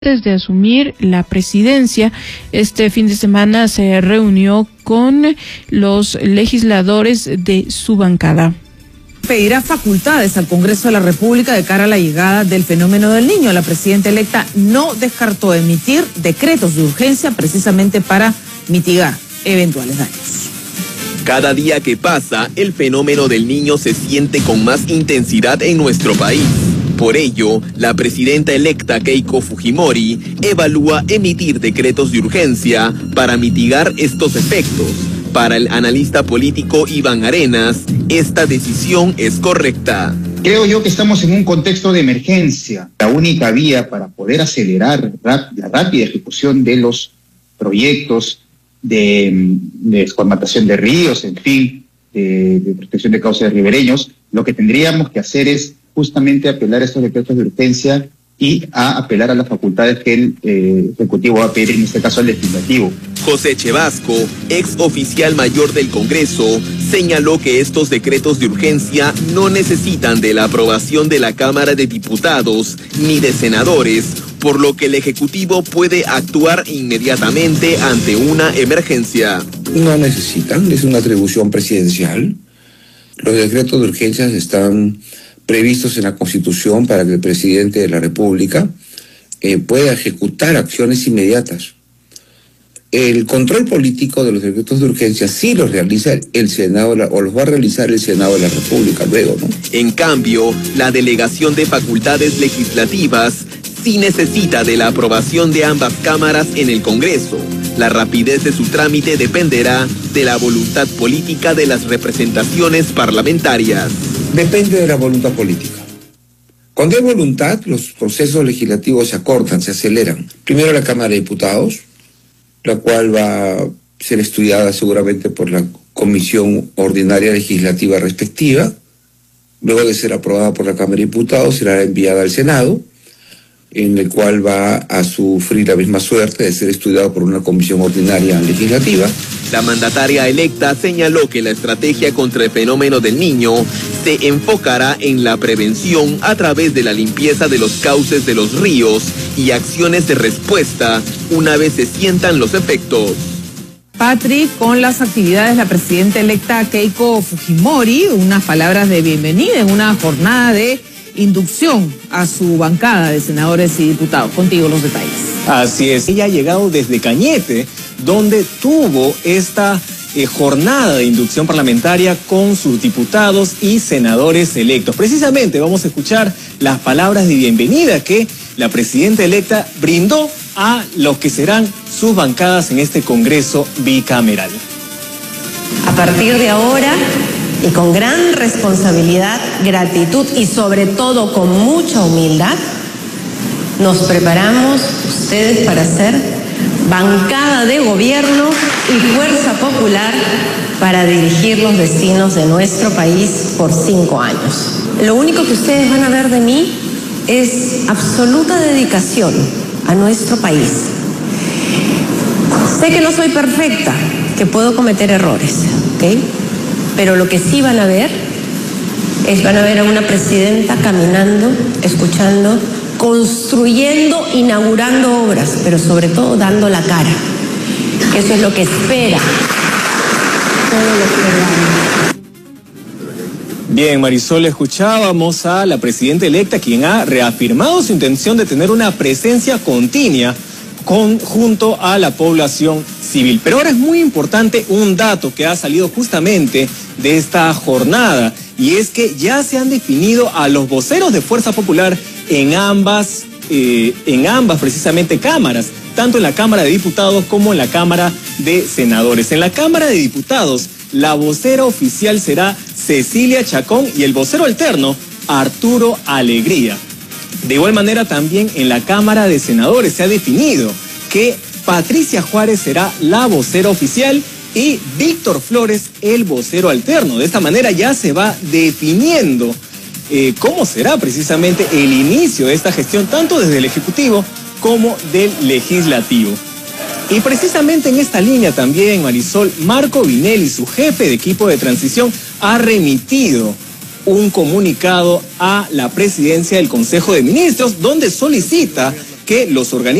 Antes de asumir la presidencia, este fin de semana se reunió con los legisladores de su bancada. Pedirá facultades al Congreso de la República de cara a la llegada del fenómeno del Niño. La presidenta electa no descartó emitir decretos de urgencia precisamente para mitigar eventuales daños. Cada día que pasa, el fenómeno del Niño se siente con más intensidad en nuestro país. Por ello, la presidenta electa Keiko Fujimori evalúa emitir decretos de urgencia para mitigar estos efectos. Para el analista político Iván Arenas, esta decisión es correcta. Creo yo que estamos en un contexto de emergencia. La única vía para poder acelerar la rápida ejecución de los proyectos de descolmatación de ríos, en fin, de protección de cauces ribereños, lo que tendríamos que hacer es justamente apelar a estos decretos de urgencia y a apelar a las facultades que el Ejecutivo va a pedir, en este caso al Legislativo. José Chevasco, ex oficial mayor del Congreso, señaló que estos decretos de urgencia no necesitan de la aprobación de la Cámara de Diputados ni de senadores, por lo que el Ejecutivo puede actuar inmediatamente ante una emergencia. No necesitan, es una atribución presidencial. Los decretos de urgencia están previstos en la Constitución para que el presidente de la República pueda ejecutar acciones inmediatas. El control político de los decretos de urgencia sí los realiza el Senado, o los va a realizar el Senado de la República luego, ¿no? En cambio, la delegación de facultades legislativas sí necesita de la aprobación de ambas cámaras en el Congreso. La rapidez de su trámite dependerá de la voluntad política de las representaciones parlamentarias. Depende de la voluntad política. Cuando hay voluntad, los procesos legislativos se acortan, se aceleran. Primero la Cámara de Diputados, la cual va a ser estudiada seguramente por la Comisión Ordinaria Legislativa respectiva. Luego de ser aprobada por la Cámara de Diputados, será enviada al Senado, en el cual va a sufrir la misma suerte de ser estudiado por una comisión ordinaria legislativa. La mandataria electa señaló que la estrategia contra el fenómeno del Niño se enfocará en la prevención a través de la limpieza de los cauces de los ríos y acciones de respuesta una vez se sientan los efectos. Patri, con las actividades, la presidenta electa Keiko Fujimori, unas palabras de bienvenida en una jornada de inducción a su bancada de senadores y diputados. Contigo los detalles. Así es, ella ha llegado desde Cañete, donde tuvo esta jornada de inducción parlamentaria con sus diputados y senadores electos. Precisamente vamos a escuchar las palabras de bienvenida que la presidenta electa brindó a los que serán sus bancadas en este Congreso bicameral. A partir de ahora, y con gran responsabilidad, gratitud y sobre todo con mucha humildad, nos preparamos ustedes para ser bancada de gobierno y fuerza popular para dirigir los destinos de nuestro país por 5 años. Lo único que ustedes van a ver de mí es absoluta dedicación a nuestro país. Sé que no soy perfecta, que puedo cometer errores, ¿ok? Pero lo que sí van a ver a una presidenta caminando, escuchando, construyendo, inaugurando obras, pero sobre todo dando la cara. Eso es lo que espera todos los peruanos. Bien, Marisol, escuchábamos a la presidenta electa, quien ha reafirmado su intención de tener una presencia continua junto a la población civil. Pero ahora es muy importante un dato que ha salido justamente de esta jornada, y es que ya se han definido a los voceros de Fuerza Popular en ambas precisamente cámaras, tanto en la Cámara de Diputados como en la Cámara de Senadores. En la Cámara de Diputados, la vocera oficial será Cecilia Chacón y el vocero alterno, Arturo Alegría. De igual manera, también en la Cámara de Senadores se ha definido que Patricia Juárez será la vocera oficial y Víctor Flores el vocero alterno. De esta manera ya se va definiendo cómo será precisamente el inicio de esta gestión, tanto desde el Ejecutivo como del Legislativo. Y precisamente en esta línea también, Marisol, Marco Vinelli, su jefe de equipo de transición, ha remitido un comunicado a la presidencia del Consejo de Ministros, donde solicita que los organismos